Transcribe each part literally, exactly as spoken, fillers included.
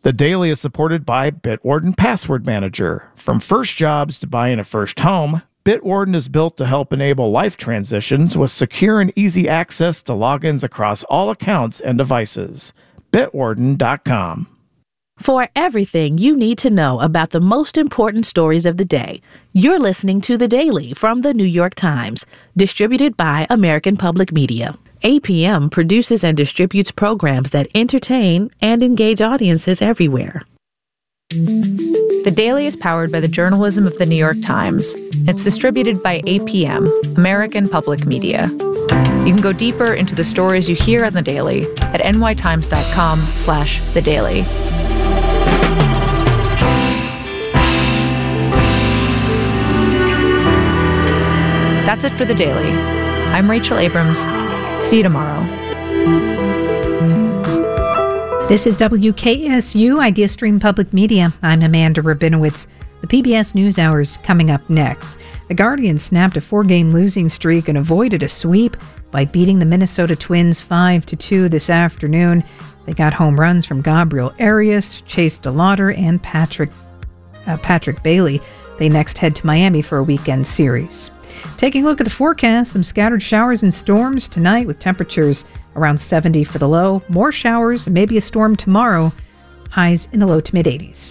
The Daily is supported by Bitwarden Password Manager. From first jobs to buying a first home, Bitwarden is built to help enable life transitions with secure and easy access to logins across all accounts and devices. Bitwarden dot com. For everything you need to know about the most important stories of the day, you're listening to The Daily from The New York Times, distributed by American Public Media. A P M produces and distributes programs that entertain and engage audiences everywhere. The Daily is powered by the journalism of The New York Times. It's distributed by A P M, American Public Media. You can go deeper into the stories you hear on The Daily at n y times dot com slash the daily. That's it for The Daily. I'm Rachel Abrams. See you tomorrow. This is W K S U, Idea Stream Public Media. I'm Amanda Rabinowitz. The P B S NewsHour is coming up next. The Guardians snapped a four-game losing streak and avoided a sweep by beating the Minnesota Twins five to two this afternoon. They got home runs from Gabriel Arias, Chase DeLauder, and Patrick, uh, Patrick Bailey. They next head to Miami for a weekend series. Taking a look at the forecast, some scattered showers and storms tonight with temperatures around seventy for the low. More showers and maybe a storm tomorrow. Highs in the low to mid-eighties.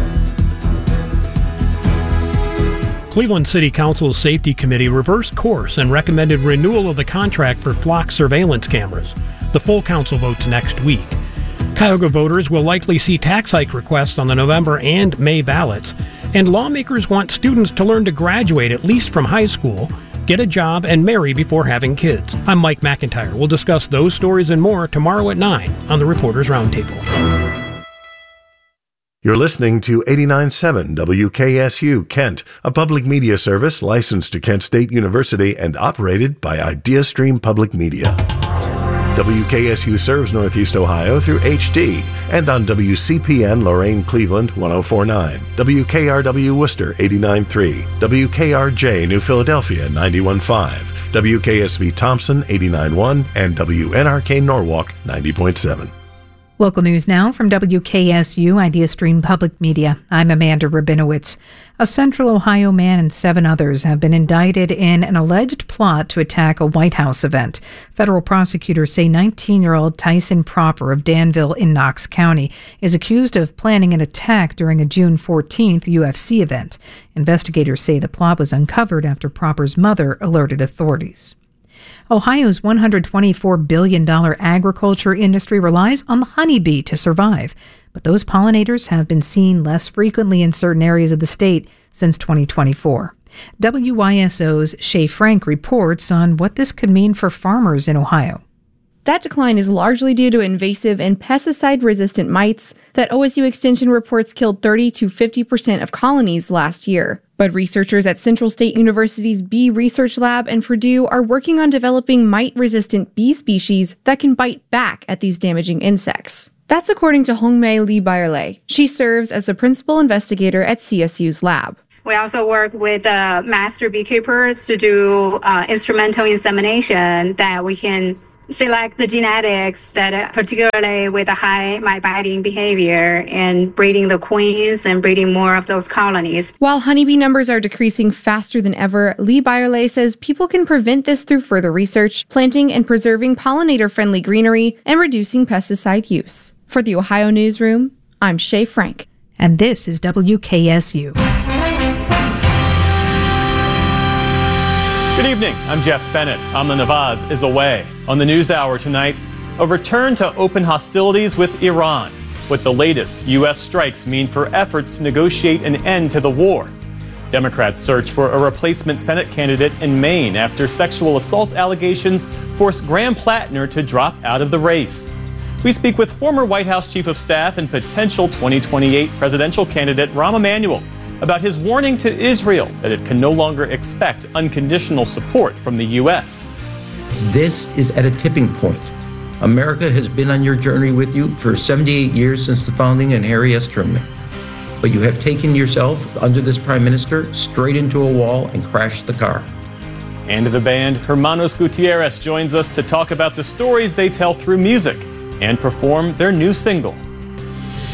Cleveland City Council's Safety Committee reversed course and recommended renewal of the contract for flock surveillance cameras. The full council votes next week. Cuyahoga voters will likely see tax hike requests on the November and May ballots. And lawmakers want students to learn to graduate at least from high school, get a job, and marry before having kids. I'm Mike McIntyre. We'll discuss those stories and more tomorrow at nine on the Reporters Roundtable. You're listening to eighty-nine point seven W K S U Kent, a public media service licensed to Kent State University and operated by IdeaStream Public Media. W K S U serves Northeast Ohio through H D and on W C P N Lorain Cleveland one oh four point nine, W K R W Worcester eighty-nine point three, W K R J New Philadelphia ninety-one point five, W K S V Thompson eighty-nine point one, and W N R K Norwalk ninety point seven. Local news now from W K S U, IdeaStream Public Media. I'm Amanda Rabinowitz. A Central Ohio man and seven others have been indicted in an alleged plot to attack a White House event. Federal prosecutors say nineteen-year-old Tyson Proper of Danville in Knox County is accused of planning an attack during a June fourteenth U F C event. Investigators say the plot was uncovered after Proper's mother alerted authorities. Ohio's one hundred twenty-four billion dollars agriculture industry relies on the honeybee to survive, but those pollinators have been seen less frequently in certain areas of the state since twenty twenty-four. W Y S O's Shay Frank reports on what this could mean for farmers in Ohio. That decline is largely due to invasive and pesticide-resistant mites that O S U Extension reports killed thirty to fifty percent of colonies last year. But researchers at Central State University's Bee Research Lab and Purdue are working on developing mite-resistant bee species that can bite back at these damaging insects. That's according to Hongmei Lee Byerley. She serves as the principal investigator at C S U's lab. We also work with uh, master beekeepers to do uh, instrumental insemination that we can select the genetics that uh, particularly with a high mite biting behavior and breeding the queens and breeding more of those colonies. While honeybee numbers are decreasing faster than ever, Lee Byerley says people can prevent this through further research, planting and preserving pollinator-friendly greenery, and reducing pesticide use. For the Ohio Newsroom, I'm Shay Frank. And this is W K S U. Good evening, I'm Jeff Bennett. Amna Nawaz is away. On the NewsHour tonight, a return to open hostilities with Iran. What the latest U S strikes mean for efforts to negotiate an end to the war. Democrats search for a replacement Senate candidate in Maine after sexual assault allegations forced Graham Plattner to drop out of the race. We speak with former White House Chief of Staff and potential twenty twenty-eight presidential candidate Rahm Emanuel about his warning to Israel that it can no longer expect unconditional support from the U S. This is at a tipping point. America has been on your journey with you for seventy-eight years since the founding and Harry S. Truman. But you have taken yourself, under this prime minister, straight into a wall and crashed the car. And the band Hermanos Gutierrez joins us to talk about the stories they tell through music and perform their new single,